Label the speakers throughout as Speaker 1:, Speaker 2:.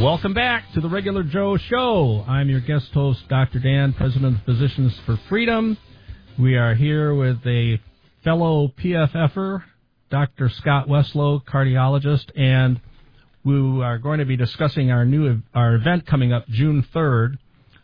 Speaker 1: Welcome back to the Regular Joe Show. I'm your guest host, Dr. Dan, President of Physicians for Freedom. We are here with a fellow PFFer, Dr. Scott Weslow, cardiologist, and we are going to be discussing our event coming up June 3rd.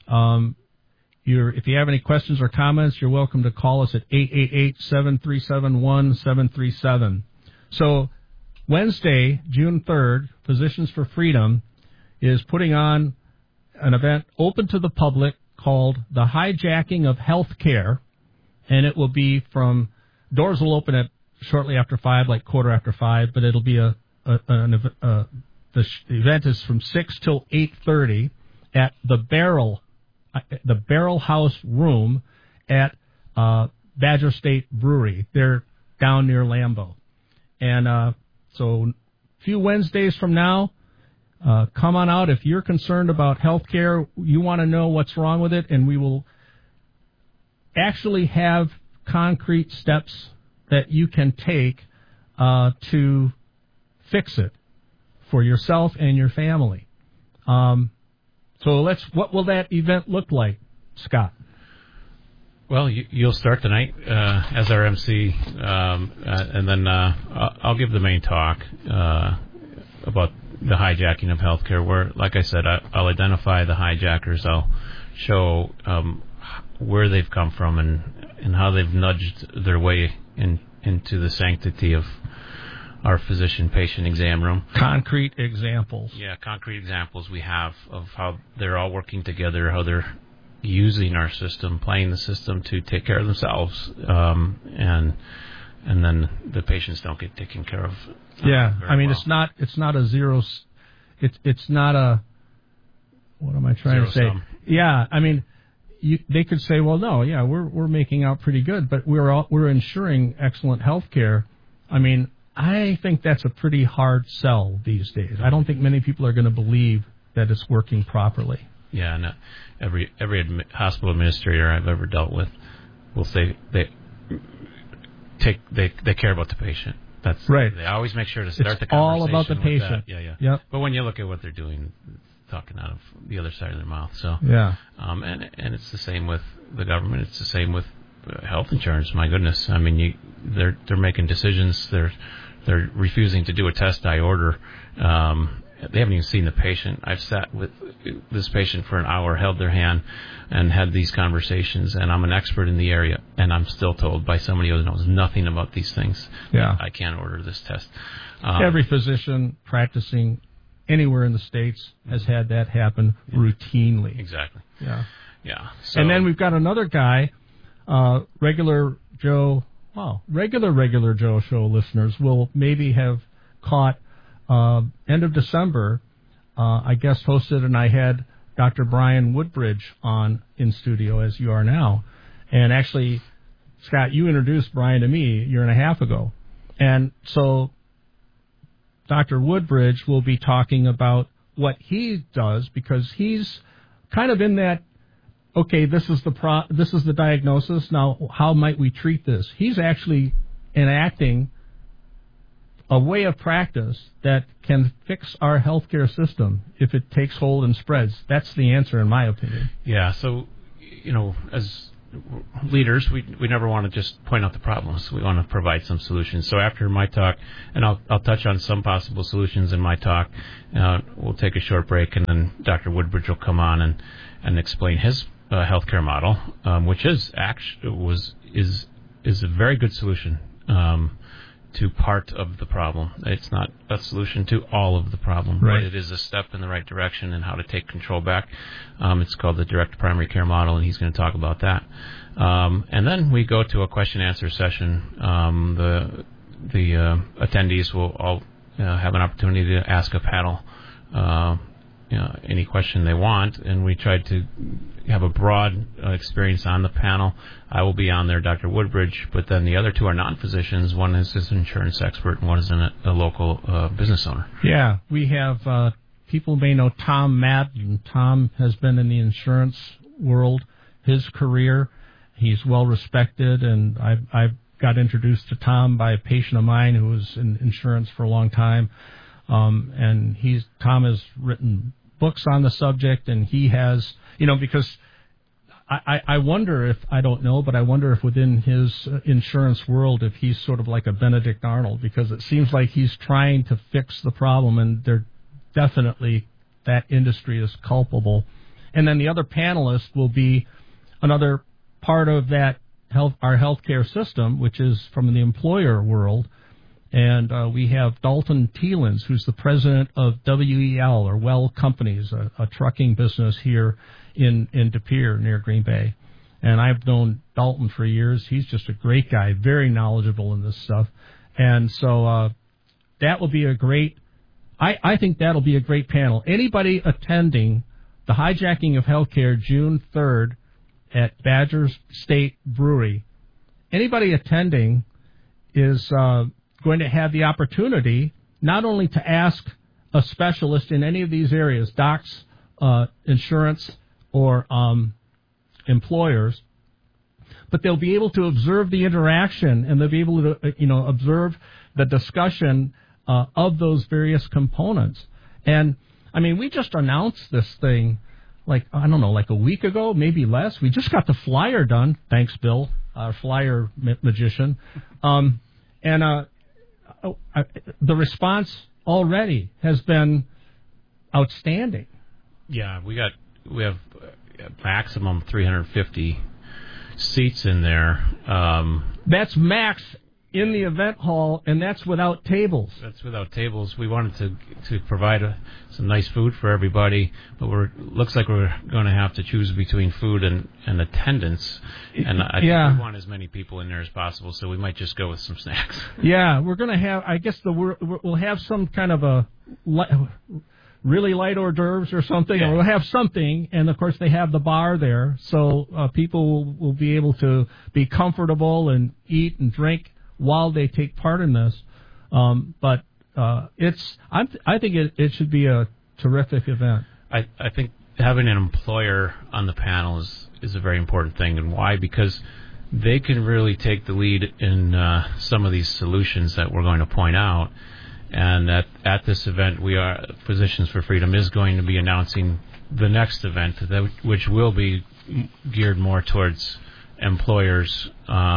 Speaker 1: If you have any questions or comments, you're welcome to call us at 888-737-1737. So Wednesday, June 3rd, Physicians for Freedom is putting on an event open to the public called The Hijacking of Healthcare, and it will be doors will open at shortly after 5, like quarter after 5, but it'll be the event is from 6 till 8:30 at the Barrel House Room at Badger State Brewery. They're down near Lambeau. And so a few Wednesdays from now, come on out. If you're concerned about health care, you want to know what's wrong with it, and we will actually have concrete steps that you can take to fix it for yourself and your family. What will that event look like, Scott?
Speaker 2: Well, you'll start tonight as our MC, and then I'll give the main talk about the hijacking of healthcare, where, like I said, I'll identify the hijackers. I'll show where they've come from and how they've nudged their way into the sanctity of our physician-patient exam room.
Speaker 1: Concrete examples.
Speaker 2: Yeah, concrete examples we have of how they're all working together, how they're using our system, playing the system to take care of themselves, and then the patients don't get taken care of.
Speaker 1: Yeah, I mean, well. It's not a zero. It's not a. What am I trying to say?
Speaker 2: Zero sum.
Speaker 1: Yeah, I mean, they could say, well, no, yeah, we're making out pretty good, but we're ensuring excellent health care. I mean, I think that's a pretty hard sell these days. I don't think many people are going to believe that it's working properly.
Speaker 2: Yeah, and every hospital administrator I've ever dealt with will say they care about the patient. That's
Speaker 1: right.
Speaker 2: They always make sure to start the conversation.
Speaker 1: All about the patient.
Speaker 2: Yeah.
Speaker 1: Yep.
Speaker 2: But when you look at what they're doing, talking out of the other side of their mouth. So
Speaker 1: yeah.
Speaker 2: And it's the same with the government. It's the same with health insurance. My goodness. I mean, they're making decisions. They're refusing to do a test I order. They haven't even seen the patient. I've sat with this patient for an hour, held their hand, and had these conversations, and I'm an expert in the area, and I'm still told by somebody who knows nothing about these things that I can't order this test.
Speaker 1: Every physician practicing anywhere in the States has had that happen routinely.
Speaker 2: Exactly.
Speaker 1: Yeah.
Speaker 2: So,
Speaker 1: and then we've got another guy, regular Joe Show listeners will maybe have caught end of December, I guest hosted, and I had Dr. Brian Woodbridge on in studio, as you are now. And actually, Scott, you introduced Brian to me a year and a half ago. And so Dr. Woodbridge will be talking about what he does, because he's kind of in that, okay, this is the diagnosis. Now, how might we treat this? He's actually enacting a way of practice that can fix our healthcare system if it takes hold and spreads. That's the answer, in my opinion.
Speaker 2: Yeah, so, as leaders, we never want to just point out the problems. We want to provide some solutions. So after my talk, and I'll touch on some possible solutions in my talk, we'll take a short break, and then Dr. Woodbridge will come on and explain his healthcare model, which is a very good solution to part of the problem. It's not a solution to all of the problem,
Speaker 1: right,
Speaker 2: but it is a step in the right direction in how to take control back. It's called the direct primary care model, and he's going to talk about that. And then we go to a question-answer session. The attendees will all have an opportunity to ask a panel any question they want, and we tried to have a broad experience on the panel. I will be on there, Dr. Woodbridge, but then the other two are non-physicians. One is an insurance expert, and one is a local business owner.
Speaker 1: Yeah, we have people may know Tom Madden. Tom has been in the insurance world his career. He's well respected, and I've got introduced to Tom by a patient of mine who was in insurance for a long time. And Tom has written books on the subject, and he has, because I wonder if, I don't know, but I wonder if within his insurance world, if he's sort of like a Benedict Arnold, because it seems like he's trying to fix the problem, and they're definitely, that industry is culpable. And then the other panelist will be another part of that our healthcare system, which is from the employer world. And we have Dalton Thielens, who's the president of WEL, or Well Companies, a trucking business here in De Pere near Green Bay. And I've known Dalton for years. He's just a great guy, very knowledgeable in this stuff. And so that will be a great, I think that'll be a great panel. Anybody attending the Hijacking of Healthcare June 3rd at Badgers State Brewery, anybody attending is going to have the opportunity not only to ask a specialist in any of these areas, docs, insurance, or employers, but they'll be able to observe the interaction, and they'll be able to, observe the discussion of those various components. And, I mean, we just announced this thing, like a week ago, maybe less. We just got the flyer done. Thanks, Bill, our flyer magician. The response already has been outstanding.
Speaker 2: Yeah, we have maximum 350 seats in there.
Speaker 1: That's max in the event hall, and that's without tables.
Speaker 2: That's without tables. We wanted to provide some nice food for everybody, but looks like we're going to have to choose between food and attendance. And I think we want as many people in there as possible, so we might just go with some snacks. Yeah,
Speaker 1: we're going to have, I guess we'll have some kind of a really light hors d'oeuvres or something, or we'll have something, and of course they have the bar there, so people will be able to be comfortable and eat and drink while they take part in this. But I think it should be a terrific event.
Speaker 2: I think having an employer on the panel is a very important thing. And why? Because they can really take the lead in some of these solutions that we're going to point out. And at this event, Physicians for Freedom is going to be announcing the next event, which will be geared more towards employers,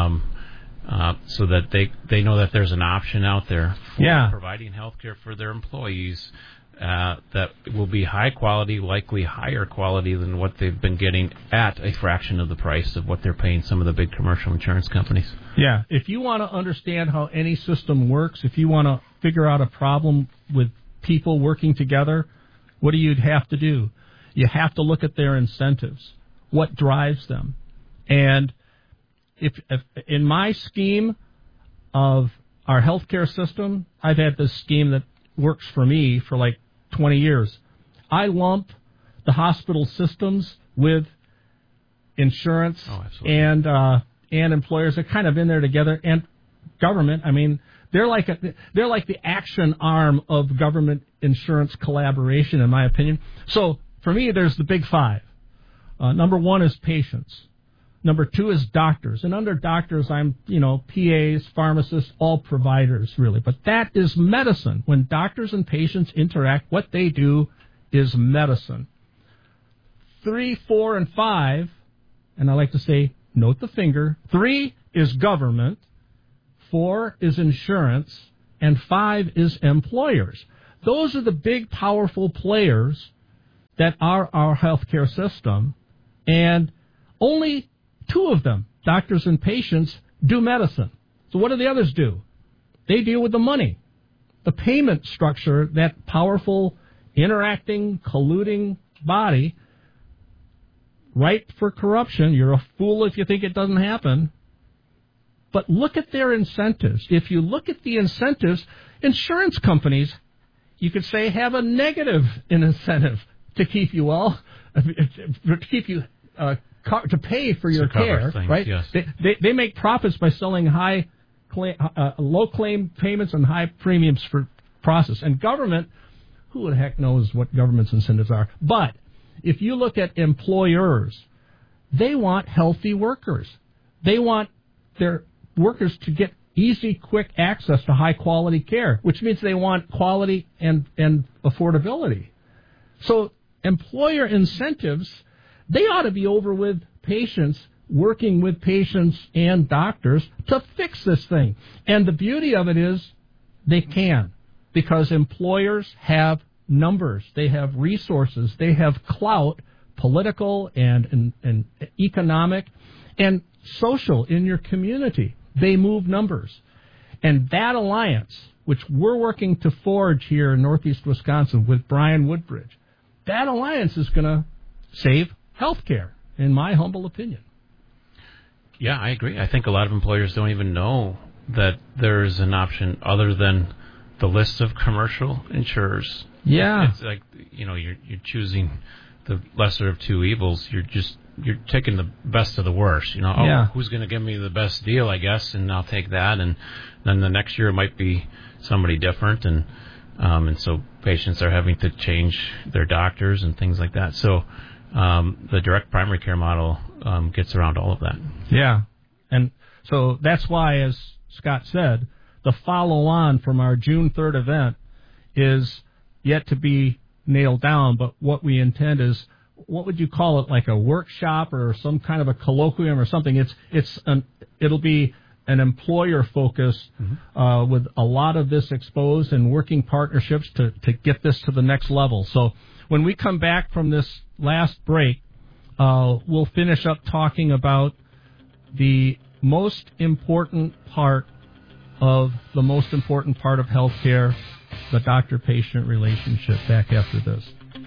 Speaker 2: so that they know that there's an option out there for providing health care for their employees that will be high quality, likely higher quality than what they've been getting at a fraction of the price of what they're paying some of the big commercial insurance companies.
Speaker 1: Yeah, if you want to understand how any system works, if you want to figure out a problem with people working together, what do you have to do? You have to look at their incentives, what drives them. And if in my scheme of our healthcare system, I've had this scheme that works for me for like 20 years. I lump the hospital systems with insurance and employers. They're kind of in there together, and government. I mean, they're like the action arm of government insurance collaboration, in my opinion. So for me, there's the big five. Number one is patients. Number two is doctors. And under doctors, I'm, PAs, pharmacists, all providers, really. But that is medicine. When doctors and patients interact, what they do is medicine. 3, 4, and 5, and I like to say, note the finger. 3 is government. 4 is insurance. And 5 is employers. Those are the big, powerful players that are our healthcare system. And only 2 of them, doctors and patients, do medicine. So what do the others do? They deal with the money, the payment structure, that powerful, interacting, colluding body, ripe for corruption. You're a fool if you think it doesn't happen. But look at their incentives. If you look at the incentives, insurance companies, you could say, have a negative incentive to keep you to keep you to pay for your care,
Speaker 2: things,
Speaker 1: right?
Speaker 2: Yes.
Speaker 1: They make profits by selling low claim payments and high premiums for process. And government, who the heck knows what government's incentives are? But if you look at employers, they want healthy workers. They want their workers to get easy, quick access to high quality care, which means they want quality and affordability. So employer incentives, they ought to be over with patients, working with patients and doctors to fix this thing. And the beauty of it is they can, because employers have numbers, they have resources, they have clout, political and economic and social in your community. They move numbers. And that alliance, which we're working to forge here in Northeast Wisconsin with Brian Woodbridge, that alliance is going to save health care, in my humble opinion.
Speaker 2: Yeah, I agree. I think a lot of employers don't even know that there's an option other than the list of commercial insurers.
Speaker 1: Yeah.
Speaker 2: It's like, you're choosing the lesser of two evils. You're taking the best of the worst. Who's going to give me the best deal, I guess, and I'll take that. And then the next year it might be somebody different, and so patients are having to change their doctors and things like that. So the direct primary care model gets around all of that.
Speaker 1: Yeah, and so that's why, as Scott said, the follow-on from our June 3rd event is yet to be nailed down, but what we intend is, what would you call it, like a workshop or some kind of a colloquium or something? It'll be an employer focus with a lot of this exposed and working partnerships to get this to the next level. So when we come back from this last break, we'll finish up talking about the most important part of healthcare, the doctor-patient relationship, back after this.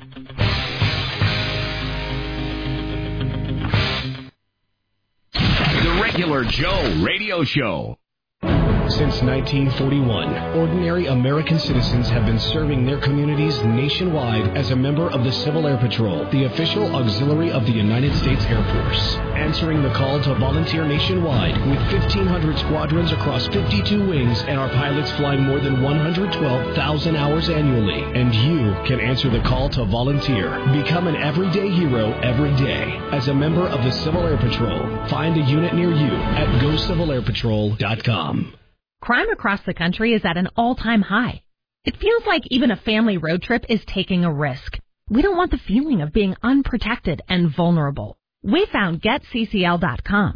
Speaker 3: The Regular Joe Radio Show.
Speaker 4: Since 1941, ordinary American citizens have been serving their communities nationwide as a member of the Civil Air Patrol, the official auxiliary of the United States Air Force. Answering the call to volunteer nationwide with 1,500 squadrons across 52 wings and our pilots flying more than 112,000 hours annually. And you can answer the call to volunteer. Become an everyday hero every day as a member of the Civil Air Patrol. Find a unit near you at GoCivilAirPatrol.com.
Speaker 5: Crime across the country is at an all-time high. It feels like even a family road trip is taking a risk. We don't want the feeling of being unprotected and vulnerable. We found GetCCL.com.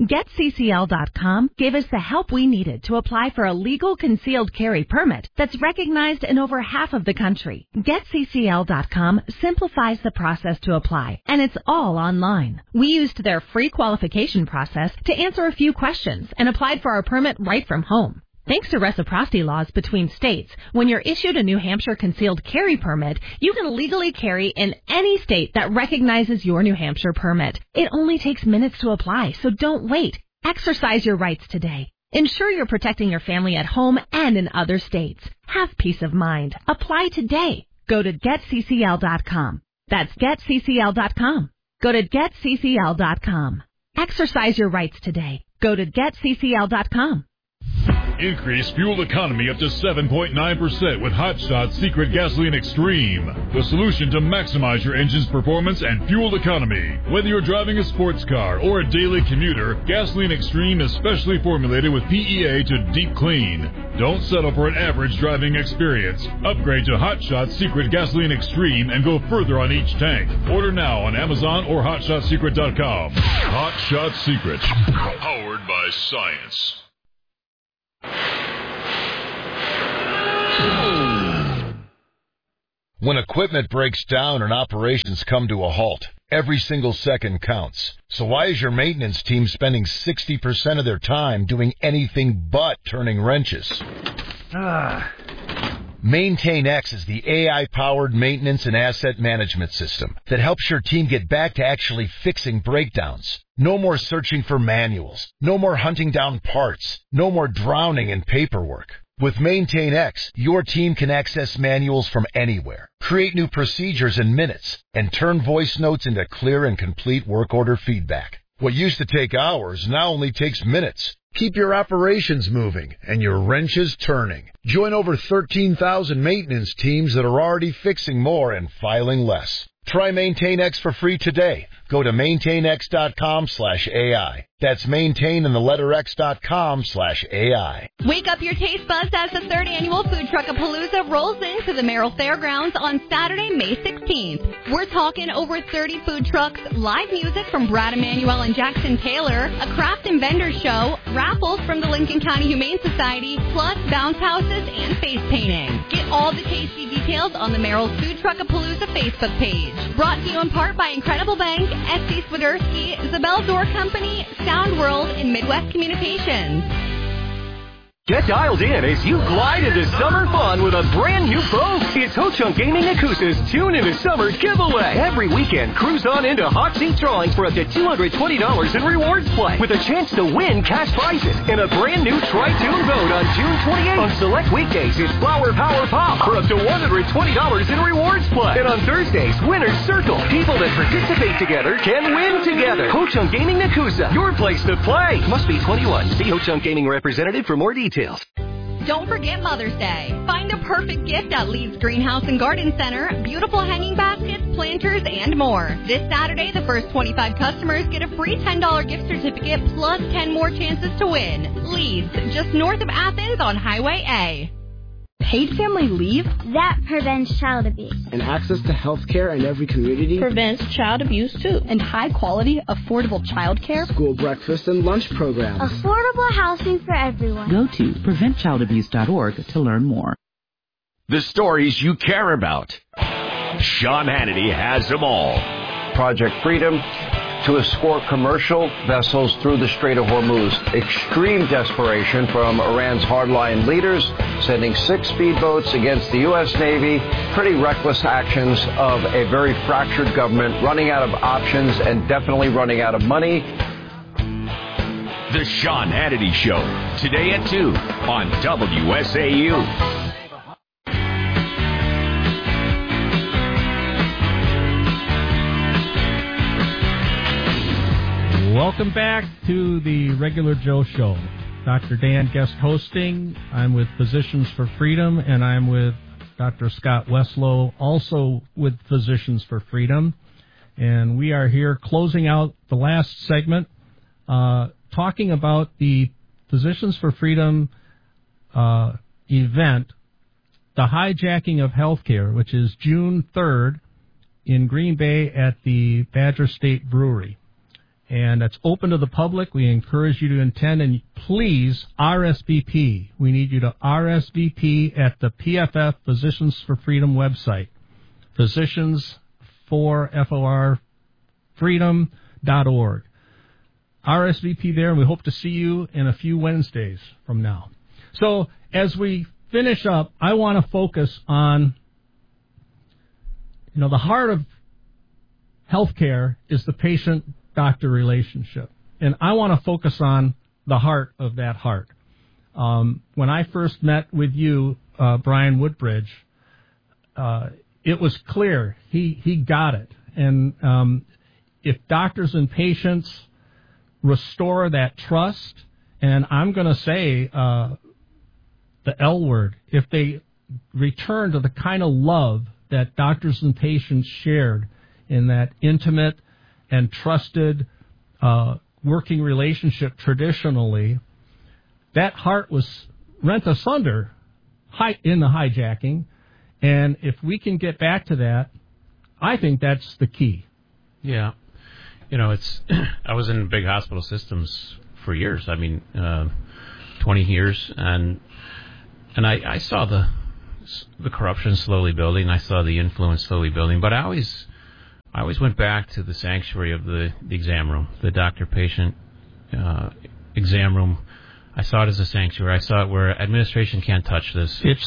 Speaker 5: GetCCL.com gave us the help we needed to apply for a legal concealed carry permit that's recognized in over half of the country. GetCCL.com simplifies the process to apply, and it's all online. We used their free qualification process to answer a few questions and applied for our permit right from home. Thanks to reciprocity laws between states, when you're issued a New Hampshire concealed carry permit, you can legally carry in any state that recognizes your New Hampshire permit. It only takes minutes to apply, so don't wait. Exercise your rights today. Ensure you're protecting your family at home and in other states. Have peace of mind. Apply today. Go to GetCCL.com. That's GetCCL.com. Go to GetCCL.com. Exercise your rights today. Go to GetCCL.com.
Speaker 6: Increase fuel economy up to 7.9% with Hot Shot Secret Gasoline Extreme. The solution to maximize your engine's performance and fuel economy. Whether you're driving a sports car or a daily commuter, Gasoline Extreme is specially formulated with PEA to deep clean. Don't settle for an average driving experience. Upgrade to Hot Shot Secret Gasoline Extreme and go further on each tank. Order now on Amazon or HotShotSecret.com. Hot Shot Secret. Powered by science.
Speaker 7: When equipment breaks down and operations come to a halt, every single second counts. So why is your maintenance team spending 60% of their time doing anything but turning wrenches? MaintainX is the AI-powered maintenance and asset management system that helps your team get back to actually fixing breakdowns. No more searching for manuals. No more hunting down parts. No more drowning in paperwork. With MaintainX, your team can access manuals from anywhere, create new procedures in minutes, and turn voice notes into clear and complete work order feedback. What used to take hours now only takes minutes. Keep your operations moving and your wrenches turning. Join over 13,000 maintenance teams that are already fixing more and filing less. Try MaintainX for free today. Go to maintainx.com/AI. That's maintain and the letter X.com/AI.
Speaker 8: Wake up your taste buds as the 3rd annual Food Truckapalooza rolls into the Merrill Fairgrounds on Saturday, May 16th. We're talking over 30 food trucks, live music from Brad Emanuel and Jackson Taylor, a craft and vendor show, raffles from the Lincoln County Humane Society, plus bounce houses and face painting. Get all the tasty details on the Merrill's Food Truckapalooza Facebook page. Brought to you in part by Incredible Bank, S.C. Swiderski, Zabel Door Company, Sound World, and Midwest Communications.
Speaker 9: Get dialed in as you glide into summer fun with a brand new boat. It's Ho Chunk Gaming Nakusa's Tune into Summer giveaway. Every weekend, cruise on into hot seat drawings for up to $220 in rewards play with a chance to win cash prizes and a brand new Tri-Tune boat on June 28th. On select weekdays, it's Flower Power Pop for up to $120 in rewards play. And on Thursdays, Winner's Circle. People that participate together can win together. Ho Chunk Gaming Nakusa, your place to play. Must be 21. See Ho Chunk Gaming representative for more details.
Speaker 8: Don't forget Mother's Day. Find a perfect gift at Lee's Greenhouse and Garden Center. Beautiful hanging baskets, planters, and more. This Saturday, the first 25 customers get a free $10 gift certificate plus 10 more chances to win. Lee's, just north of Athens on Highway A.
Speaker 10: Paid family leave?
Speaker 11: That prevents child abuse.
Speaker 12: And access to health care in every community?
Speaker 13: Prevents child abuse, too.
Speaker 14: And high-quality, affordable child care?
Speaker 12: School breakfast and lunch programs.
Speaker 11: Affordable housing for everyone.
Speaker 15: Go to preventchildabuse.org to learn more.
Speaker 3: The stories you care about. Sean Hannity has them all.
Speaker 16: Project Freedom to escort commercial vessels through the Strait of Hormuz. Extreme desperation from Iran's hardline leaders, sending 6 speedboats against the U.S. Navy. Pretty reckless actions of a very fractured government, running out of options and definitely running out of money.
Speaker 3: The Sean Hannity Show, today at 2 on WSAU.
Speaker 1: Welcome back to the Regular Joe Show. Dr. Dan guest hosting. I'm with Physicians for Freedom, and I'm with Dr. Scott Weslow, also with Physicians for Freedom. And we are here closing out the last segment, talking about the Physicians for Freedom event, the hijacking of healthcare, which is June 3rd in Green Bay at the Badger State Brewery. And it's open to the public. We encourage you to attend, and please RSVP. We need you to RSVP at the PFF Physicians for Freedom website, physicians4freedom.org. RSVP there, and we hope to see you in a few Wednesdays from now. So as we finish up, I want to focus on, the heart of healthcare is the patient-doctor relationship. And I want to focus on the heart of that heart. When I first met with you, Brian Woodbridge, it was clear he got it. And if doctors and patients restore that trust, and I'm going to say the L word, if they return to the kind of love that doctors and patients shared in that intimate and trusted working relationship traditionally, that heart was rent asunder in the hijacking. And if we can get back to that, I think that's the key.
Speaker 2: Yeah. It's I was in big hospital systems for years. 20 years. And I saw the corruption slowly building. I saw the influence slowly building. But I always went back to the sanctuary of the exam room, the doctor-patient exam room. I saw it as a sanctuary. I saw it where administration can't touch this. It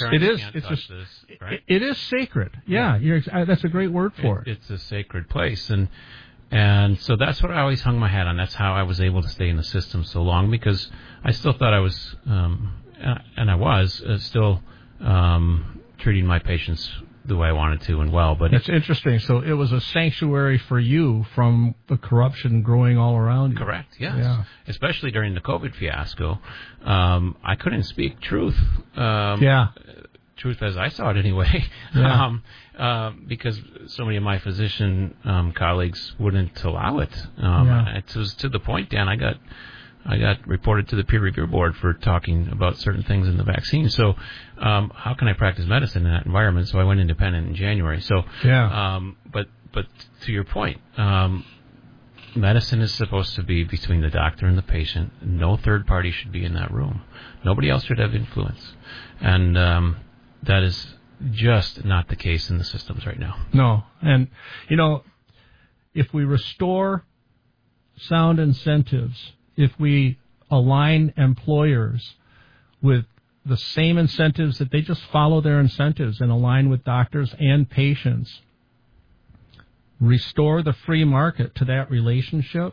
Speaker 1: is sacred. Yeah, that's a great word for it.
Speaker 2: It's a sacred place, and so that's what I always hung my hat on. That's how I was able to stay in the system so long, because I still thought I was, and I was still treating my patients the way I wanted to and well. But
Speaker 1: it's interesting. So it was a sanctuary for you from the corruption growing all around you.
Speaker 2: Correct, yes. Yeah. Especially during the COVID fiasco. I couldn't speak truth truth as I saw it anyway, because so many of my physician colleagues wouldn't allow it. It was to the point, Dan, I got reported to the peer review board for talking about certain things in the vaccine. So how can I practice medicine in that environment? So I went independent in January. So, but to your point, medicine is supposed to be between the doctor and the patient. No third party should be in that room. Nobody else should have influence. And that is just not the case in the systems right now.
Speaker 1: No. And, if we restore sound incentives, if we align employers with the same incentives, that they just follow their incentives and align with doctors and patients, restore the free market to that relationship,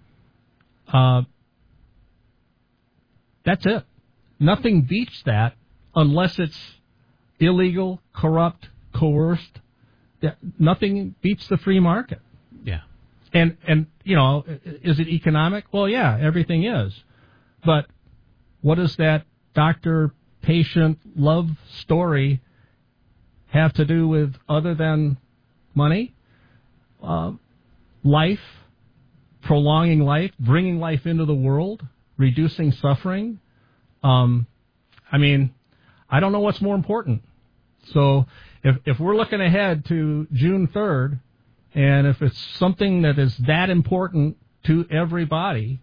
Speaker 1: that's it. Nothing beats that unless it's illegal, corrupt, coerced. Nothing beats the free market.
Speaker 2: Yeah.
Speaker 1: And is it economic? Well, yeah, everything is. But what does that doctor-patient love story have to do with other than money? Life, prolonging life, bringing life into the world, reducing suffering. I don't know what's more important. So if we're looking ahead to June 3rd, and if it's something that is that important to everybody,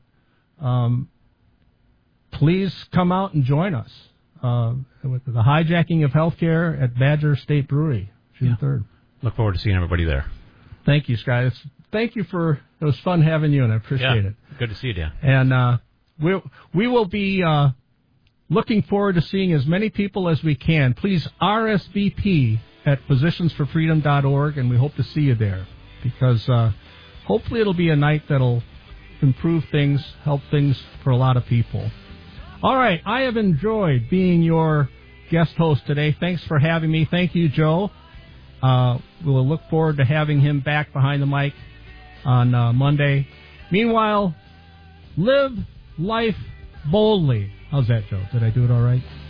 Speaker 1: please come out and join us with the hijacking of healthcare at Badger State Brewery, June 3rd.
Speaker 2: Look forward to seeing everybody there.
Speaker 1: Thank you, Scott. It was fun having you, and I appreciate it.
Speaker 2: Good to see you, Dan.
Speaker 1: And we will be looking forward to seeing as many people as we can. Please RSVP at physiciansforfreedom.org, and we hope to see you there, because hopefully it'll be a night that'll improve things, help things for a lot of people. All right, I have enjoyed being your guest host today. Thanks for having me. Thank you, Joe. We'll look forward to having him back behind the mic on Monday. Meanwhile, live life boldly. How's that, Joe? Did I do it all right?